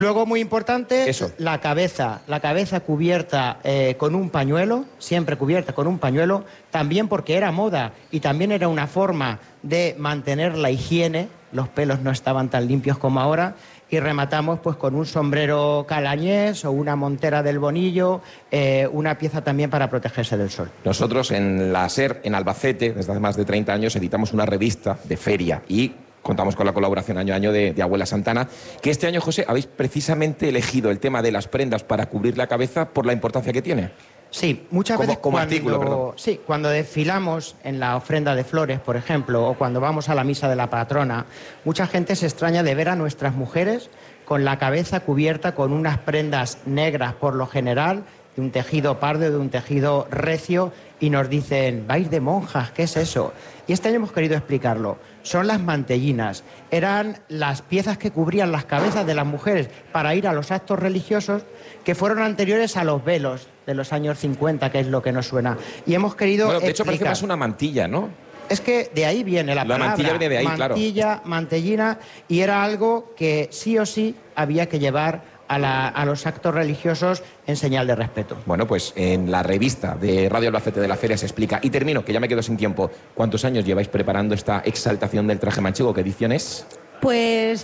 Luego, muy importante, Eso. la cabeza cubierta con un pañuelo, siempre cubierta con un pañuelo, también porque era moda y también era una forma de mantener la higiene, los pelos no estaban tan limpios como ahora, y rematamos pues con un sombrero calañés o una montera del Bonillo, una pieza también para protegerse del sol. Nosotros en la SER, en Albacete, desde hace más de 30 años, editamos una revista de feria y contamos con la colaboración año a año de Abuela Santana, que este año, José, habéis precisamente elegido el tema de las prendas para cubrir la cabeza por la importancia que tiene. Sí, muchas veces cuando desfilamos en la ofrenda de flores, por ejemplo, o cuando vamos a la misa de la patrona, mucha gente se extraña de ver a nuestras mujeres con la cabeza cubierta con unas prendas negras por lo general, de un tejido pardo, de un tejido recio, y nos dicen, vais de monjas, ¿qué es eso? Y este año hemos querido explicarlo. Son las mantellinas. Eran las piezas que cubrían las cabezas de las mujeres para ir a los actos religiosos que fueron anteriores a los velos de los años 50, que es lo que nos suena. Y hemos querido Bueno, de hecho parece más una mantilla, ¿no? Es que de ahí viene la palabra. Mantilla viene de ahí, mantilla, claro. Mantellina, y era algo que sí o sí había que llevar a los actos religiosos en señal de respeto. Bueno, pues en la revista de Radio Albacete de la Feria se explica. Y termino, que ya me quedo sin tiempo. ¿Cuántos años lleváis preparando esta exaltación del traje manchego? ¿Qué edición es? Pues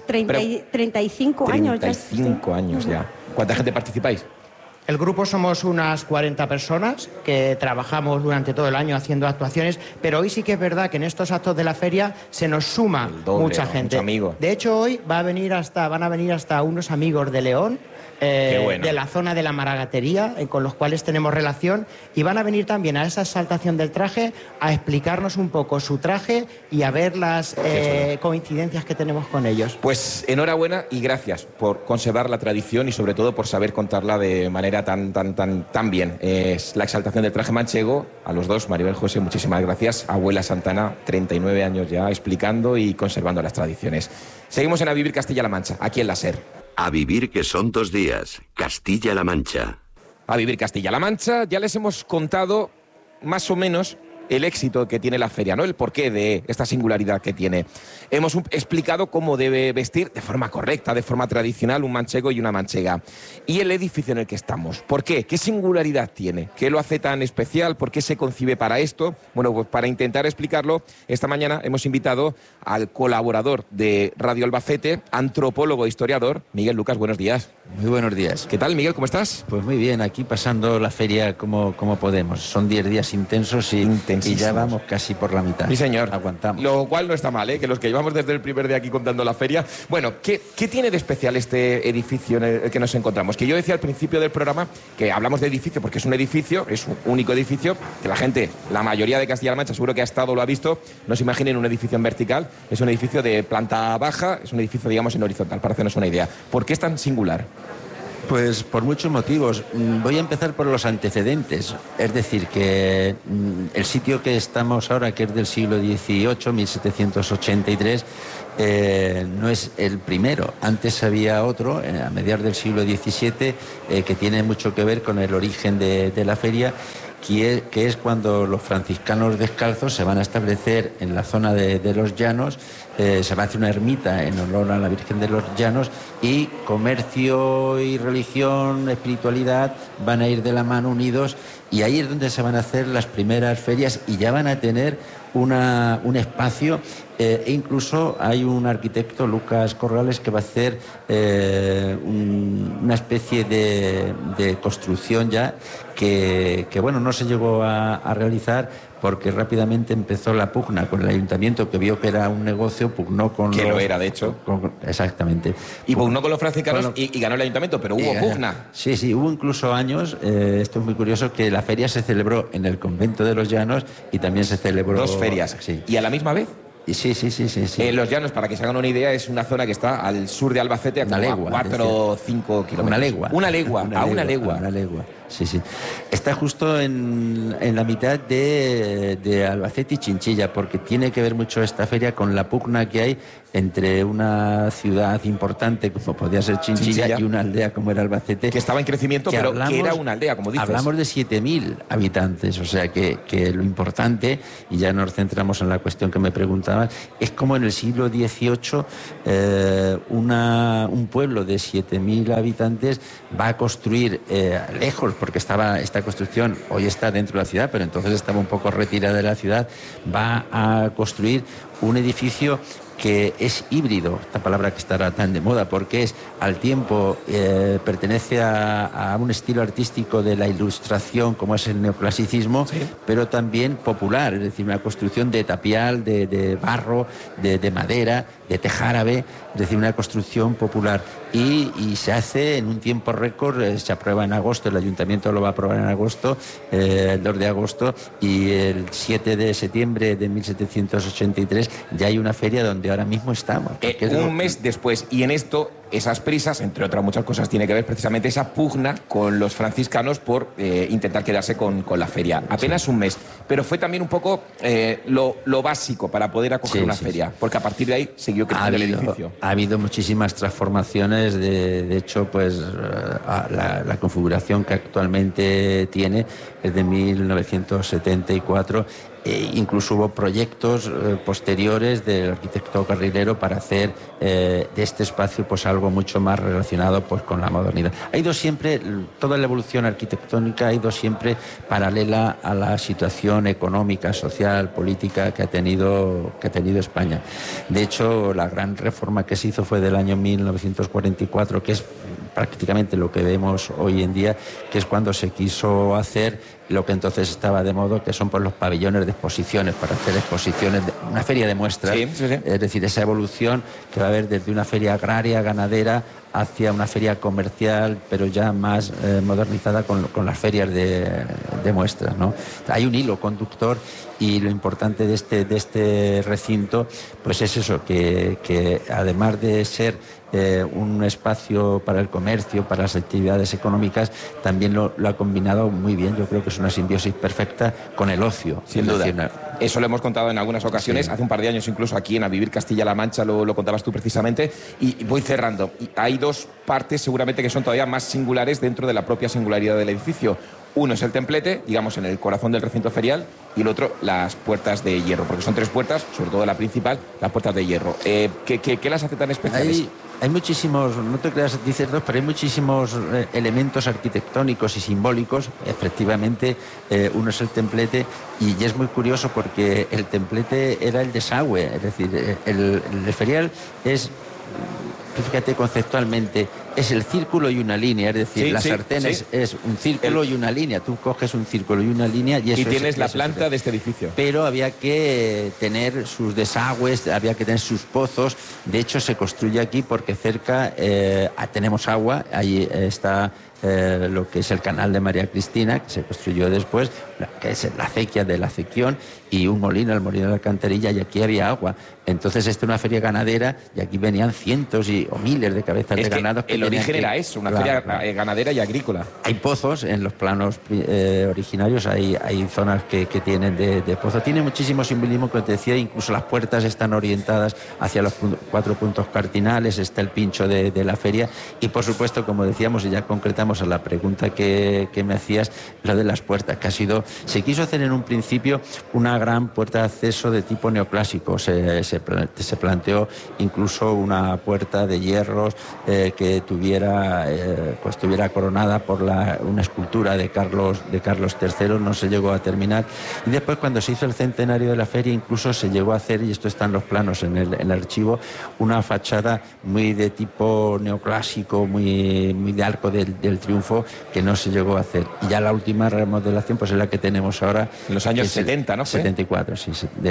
35 años. 35 años ya. ¿Cuánta gente participáis? El grupo somos unas 40 personas que trabajamos durante todo el año haciendo actuaciones, pero hoy sí que es verdad que en estos actos de la feria se nos suma mucha gente. Mucho amigo. De hecho, hoy van a venir hasta unos amigos de León, de la zona de la Maragatería, con los cuales tenemos relación, y van a venir también a esa exaltación del traje a explicarnos un poco su traje y a ver las coincidencias que tenemos con ellos. Pues enhorabuena y gracias por conservar la tradición y sobre todo por saber contarla de manera tan bien. Es la exaltación del traje manchego. A los dos, Maribel, José, muchísimas gracias. Abuela Santana, 39 años ya, explicando y conservando las tradiciones. Seguimos en A Vivir Castilla-La Mancha, aquí en la SER. A vivir que son 2 días, Castilla-La Mancha. A Vivir Castilla-La Mancha, ya les hemos contado más o menos el éxito que tiene la feria, ¿no? El porqué de esta singularidad que tiene. Hemos explicado cómo debe vestir de forma correcta, de forma tradicional, un manchego y una manchega. Y el edificio en el que estamos. ¿Por qué? ¿Qué singularidad tiene? ¿Qué lo hace tan especial? ¿Por qué se concibe para esto? Bueno, pues para intentar explicarlo, esta mañana hemos invitado al colaborador de Radio Albacete, antropólogo e historiador, Miguel Lucas. Buenos días. Muy buenos días. ¿Qué tal, Miguel? ¿Cómo estás? Pues muy bien, aquí pasando la feria como podemos. Son 10 días intensos y ya vamos casi por la mitad. Sí, señor. Aguantamos. Lo cual no está mal, ¿eh? Que los que llevamos desde el primer día aquí contando la feria. Bueno, ¿qué tiene de especial este edificio en el que nos encontramos? Que yo decía al principio del programa que hablamos de edificio porque es un edificio, es un único edificio, que la gente, la mayoría de Castilla-La Mancha seguro que ha estado o lo ha visto, no se imaginen un edificio en vertical, es un edificio de planta baja, es un edificio, digamos, en horizontal, para hacernos una idea. ¿Por qué es tan singular? Pues por muchos motivos. Voy a empezar por los antecedentes. Es decir, que el sitio que estamos ahora, que es del siglo XVIII, 1783, no es el primero. Antes había otro, a mediados del siglo XVII, que tiene mucho que ver con el origen de la feria, que es cuando los franciscanos descalzos se van a establecer en la zona de los Llanos. Se va a hacer una ermita en honor a la Virgen de los Llanos, y comercio y religión, espiritualidad van a ir de la mano unidos, y ahí es donde se van a hacer las primeras ferias y ya van a tener un espacio, e incluso hay un arquitecto, Lucas Corrales, que va a hacer una especie de construcción ya que bueno, no se llegó a realizar porque rápidamente empezó la pugna con el ayuntamiento, que vio que era un negocio, pugnó con que lo era, de hecho. Exactamente. Y pugnó con los franciscanos y ganó el ayuntamiento, pero hubo pugna. Sí, hubo incluso años, esto es muy curioso, que la feria se celebró en el convento de los Llanos y también se celebró... 2 ferias. Sí. ¿Y a la misma vez? Sí. Los Llanos, para que se hagan una idea, es una zona que está al sur de Albacete, a 4 o 5 kilómetros. Una legua. Una legua. Sí. Está justo en la mitad de Albacete y Chinchilla, porque tiene que ver mucho esta feria con la pugna que hay entre una ciudad importante como podía ser Chinchilla y una aldea como era Albacete. Que estaba en crecimiento, pero que era una aldea, como dices. Hablamos de 7.000 habitantes, o sea que lo importante, y ya nos centramos en la cuestión que me preguntaba comentaban, es como en el siglo XVIII un pueblo de 7.000 habitantes va a construir lejos, porque esta construcción hoy está dentro de la ciudad, pero entonces estaba un poco retirada de la ciudad, va a construir un edificio que es híbrido, esta palabra que estará tan de moda, porque es al tiempo pertenece a un estilo artístico de la ilustración, como es el neoclasicismo, sí, pero también popular, es decir, una construcción de tapial, de barro, de madera, de tejárabe, es decir, una construcción popular. Y se hace en un tiempo récord, se aprueba en agosto, el ayuntamiento lo va a aprobar en agosto, el 2 de agosto, y el 7 de septiembre de 1783 ya hay una feria donde ahora mismo estamos. Un mes después, y en esto, esas prisas, entre otras muchas cosas, tiene que ver precisamente esa pugna con los franciscanos por intentar quedarse con la feria. Apenas sí, un mes, pero fue también un poco lo básico para poder acoger una feria, porque a partir de ahí siguió creciendo el edificio. Ha habido muchísimas transformaciones, de hecho, pues la configuración que actualmente tiene es de 1974. Incluso hubo proyectos posteriores del arquitecto carrilero para hacer de este espacio pues algo mucho más relacionado pues con la modernidad. Ha ido siempre, toda la evolución arquitectónica ha ido siempre paralela a la situación económica, social, política que ha tenido España. De hecho, la gran reforma que se hizo fue del año 1944, que es prácticamente lo que vemos hoy en día, que es cuando se quiso hacer lo que entonces estaba de moda, que son pues los pabellones de exposiciones, para hacer exposiciones, una feria de muestras. Sí, sí, sí. Es decir, esa evolución que va a haber desde una feria agraria, ganadera, hacia una feria comercial, pero ya más modernizada con las ferias de muestras, ¿no? Hay un hilo conductor, y lo importante de este recinto pues es eso, que además de ser un espacio para el comercio, para las actividades económicas, también lo ha combinado muy bien. Yo creo que es una simbiosis perfecta con el ocio. Sin duda. Eso lo hemos contado en algunas ocasiones, sí, hace un par de años incluso aquí en A Vivir Castilla-La Mancha lo contabas tú precisamente, y voy cerrando. Y hay dos partes seguramente que son todavía más singulares dentro de la propia singularidad del edificio. Uno es el templete, digamos en el corazón del recinto ferial, y el otro las puertas de hierro, porque son tres puertas, sobre todo la principal, las puertas de hierro. ¿Qué las hace tan especiales? Hay muchísimos, no te creas, dices dos, pero hay muchísimos elementos arquitectónicos y simbólicos. Efectivamente, uno es el templete, y es muy curioso porque el templete era el desagüe, es decir, el ferial es, fíjate conceptualmente, es el círculo y una línea, es decir, las sartenes es un círculo y una línea. Tú coges un círculo y una línea y eso tienes la planta de este edificio. Pero había que tener sus desagües, había que tener sus pozos. De hecho, se construye aquí porque cerca tenemos agua. Ahí está lo que es el canal de María Cristina, que se construyó después, que es la acequia de la Acequión, y un molino, el molino de la Canterilla, y aquí había agua. Entonces, esta es una feria ganadera, y aquí venían cientos o miles de cabezas de ganado. El origen era eso, una feria ganadera y agrícola. Hay pozos en los planos originarios, hay zonas que tienen de pozos. Tiene muchísimo simbolismo, que te decía, incluso las puertas están orientadas hacia los 4 puntos cardinales, está el pincho de la feria, y por supuesto, como decíamos, y ya concretamos a la pregunta que me hacías, lo de las puertas, que se quiso hacer en un principio una gran puerta de acceso de tipo neoclásico. Se planteó incluso una puerta de hierros que estuviera coronada por una escultura de Carlos III, no se llegó a terminar. Y después, cuando se hizo el centenario de la feria, incluso se llegó a hacer, y esto está en los planos en el archivo, una fachada muy de tipo neoclásico, muy de Arco del Triunfo, que no se llegó a hacer. Y ya la última remodelación pues es la que tenemos ahora. En los años 70, ¿no? 74, sí,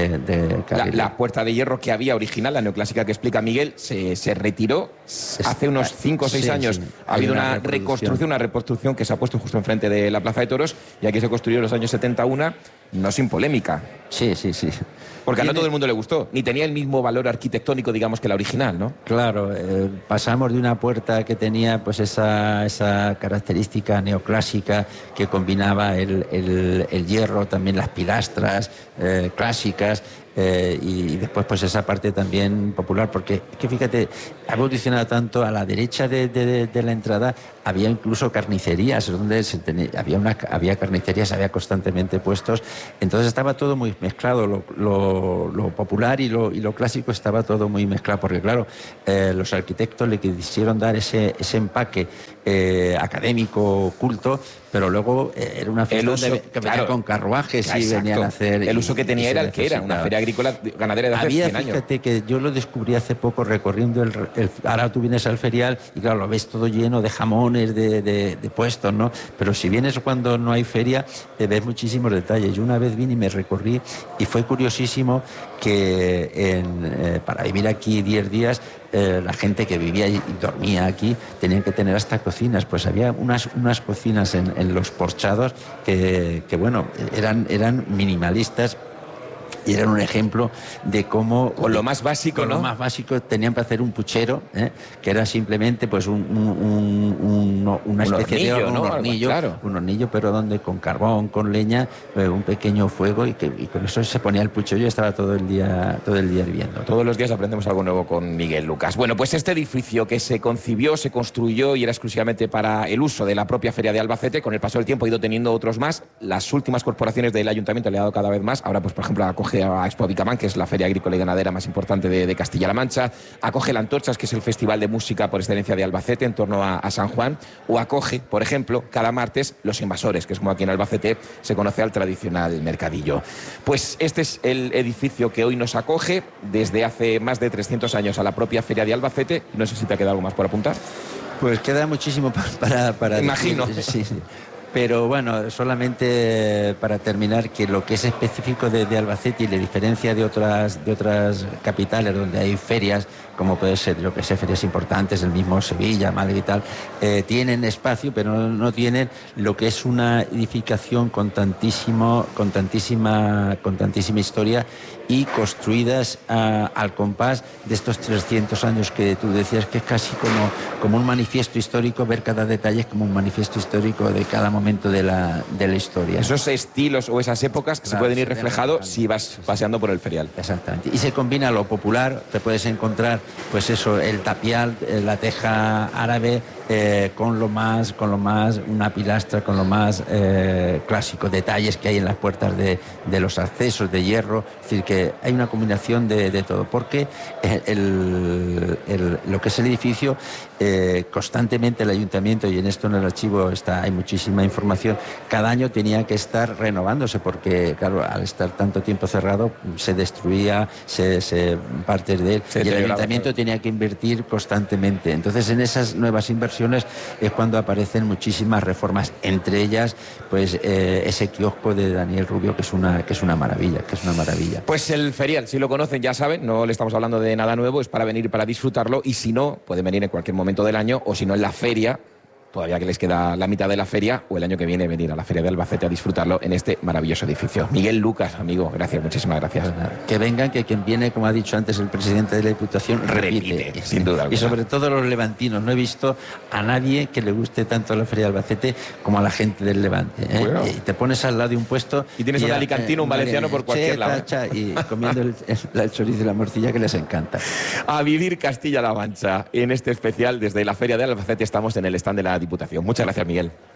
la puerta de hierro que había original, la neoclásica que explica Miguel, se retiró hace unos 5 o 6 años. Ha habido una reconstrucción que se ha puesto justo enfrente de la Plaza de Toros, y aquí se construyó en los años 71, no sin polémica. Sí. Porque a no todo el mundo le gustó, ni tenía el mismo valor arquitectónico, digamos, que la original, ¿no? Claro, pasamos de una puerta que tenía pues esa característica neoclásica que combinaba el hierro, también las pilastras clásicas, y después pues esa parte también popular, porque es que fíjate, ha evolucionado tanto. A la derecha de la entrada había incluso carnicerías, donde había carnicerías, había constantemente puestos, entonces estaba todo muy mezclado, lo popular y lo clásico estaba todo muy mezclado, porque claro, los arquitectos le quisieron dar ese empaque académico, culto, pero luego era una fiesta que venía con carruajes y venían a hacer... El uso que tenía era el que era, una feria agrícola ganadera de hace 100 años. Fíjate que yo lo descubrí hace poco recorriendo ahora tú vienes al ferial y claro, lo ves todo lleno de jamones, de puestos, ¿no? Pero si vienes cuando no hay feria, ves muchísimos detalles. Yo una vez vine y me recorrí y fue curiosísimo que para vivir aquí 10 días la gente que vivía y dormía aquí tenían que tener hasta cocinas. Pues había unas cocinas en los porchados que bueno, eran minimalistas y eran un ejemplo de cómo... Con lo más básico, con ¿no? lo más básico tenían para hacer un puchero, que era simplemente pues una especie hornillo, de ¿no? hornillo, Claro. Un hornillo, pero donde con carbón, con leña, un pequeño fuego y con eso se ponía el puchero y estaba todo el día hirviendo. Todos los días aprendemos algo nuevo con Miguel Lucas. Bueno, pues este edificio que se concibió, se construyó y era exclusivamente para el uso de la propia Feria de Albacete, con el paso del tiempo ha ido teniendo otros más. Las últimas corporaciones del ayuntamiento le ha dado cada vez más. Ahora, pues por ejemplo, acoge a Expo Vicamán, que es la feria agrícola y ganadera más importante de Castilla-La Mancha, acoge la Antorchas, que es el festival de música por excelencia de Albacete en torno a San Juan, o acoge, por ejemplo, cada martes Los Invasores, que es como aquí en Albacete se conoce al tradicional mercadillo. Pues este es el edificio que hoy nos acoge desde hace más de 300 años a la propia feria de Albacete. No sé si te ha quedado algo más por apuntar. Pues queda muchísimo para Imagino. Sí. Pero bueno, solamente para terminar, que lo que es específico de Albacete y la diferencia de otras capitales donde hay ferias, como puede ser, yo que sé, ferias importantes, el mismo Sevilla, Madrid y tal, tienen espacio, pero no tienen lo que es una edificación con tantísima historia y construidas al compás de estos 300 años que tú decías, que es casi como un manifiesto histórico. Ver cada detalle es como un manifiesto histórico de cada momento de la historia. Esos estilos o esas épocas que se pueden ir reflejados si vas paseando por el ferial. Exactamente. Y se combina lo popular, te puedes encontrar, pues eso, el tapial, la teja árabe, con lo más, una pilastra, con lo más clásico, detalles que hay en las puertas de los accesos de hierro. Es decir, que hay una combinación de todo, porque lo que es el edificio, constantemente el ayuntamiento, y en esto en el archivo hay muchísima información, cada año tenía que estar renovándose, porque claro, al estar tanto tiempo cerrado se destruía partes de él, y el ayuntamiento tenía que invertir constantemente. Entonces, en esas nuevas inversiones es cuando aparecen muchísimas reformas, entre ellas pues ese kiosco de Daniel Rubio, que es una maravilla. Pues el ferial, si lo conocen ya saben, no le estamos hablando de nada nuevo, es para venir, para disfrutarlo, y si no, pueden venir en cualquier momento del año, o si no en la feria, todavía que les queda la mitad de la feria, o el año que viene venir a la Feria de Albacete a disfrutarlo en este maravilloso edificio. Miguel Lucas, amigo, gracias, muchísimas gracias. Que vengan, que quien viene, como ha dicho antes el presidente de la Diputación, repite. Sin duda alguna. Y sobre todo los levantinos. No he visto a nadie que le guste tanto la Feria de Albacete como a la gente del Levante. Bueno. Y te pones al lado de un puesto... Y tienes un alicantino, un valenciano por cualquier lado. Y comiendo el chorizo y la morcilla, que les encanta. A vivir Castilla-La Mancha. En este especial, desde la Feria de Albacete, estamos en el stand de la Diputación. Muchas gracias, Miguel.